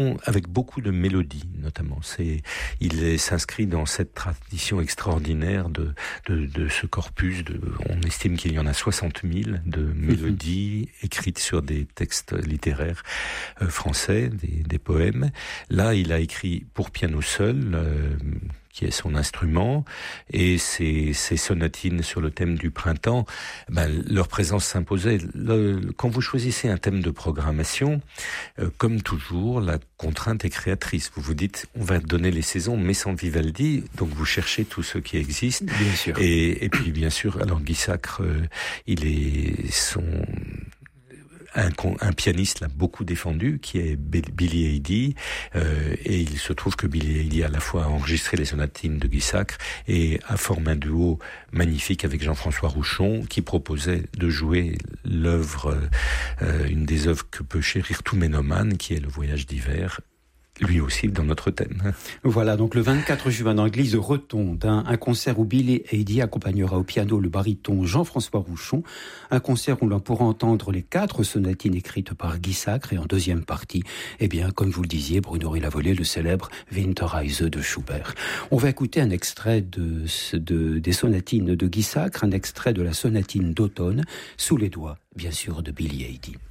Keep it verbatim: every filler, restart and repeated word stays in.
avec beaucoup de mélodies, notamment. C'est, il est, s'inscrit dans cette tradition extraordinaire de, de, de ce corpus. De, on estime qu'il y en a soixante mille de mélodies mmh. écrites sur des textes littéraires euh, français, des, des poèmes. Là, il a écrit pour piano seul, euh, qui est son instrument, et ces, ces sonatines sur le thème du printemps, ben, leur présence s'imposait. Le, quand vous choisissez un thème de programmation, euh, comme toujours, la contrainte est créatrice. Vous vous dites, on va donner les saisons, mais sans Vivaldi, donc vous cherchez tout ce qui existe. Bien sûr. Et, et puis, bien sûr, alors Guy Sacre, euh, il est son... Un, un pianiste l'a beaucoup défendu, qui est Billy Eady, euh, et il se trouve que Billy Eady a à la fois enregistré les sonatines de Guy Sacre et a formé un duo magnifique avec Jean-François Rouchon, qui proposait de jouer l'œuvre, euh, une des œuvres que peut chérir tout ménomane, qui est Le Voyage d'hiver, lui aussi dans notre thème. Voilà, donc le vingt-quatre juin dans l'église de Retonde, hein, un concert où Billy Eady accompagnera au piano le baryton Jean-François Rouchon, un concert où l'on pourra entendre les quatre sonatines écrites par Guy Sacre, et en deuxième partie, eh bien, comme vous le disiez, Bruno Rilavolé, le célèbre Winterreise de Schubert. On va écouter un extrait de, de, des sonatines de Guy Sacre, un extrait de la sonatine d'automne, sous les doigts, bien sûr, de Billy Eady.